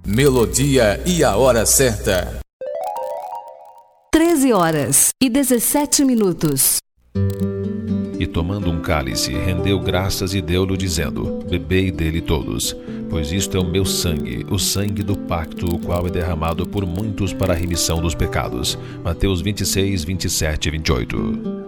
Melodia e a hora certa. 13h17. E tomando um cálice, rendeu graças e deu-lhe, dizendo: bebei dele todos, pois isto é o meu sangue, o sangue do pacto, o qual é derramado por muitos para a remissão dos pecados. Mateus 26, 27 e 28.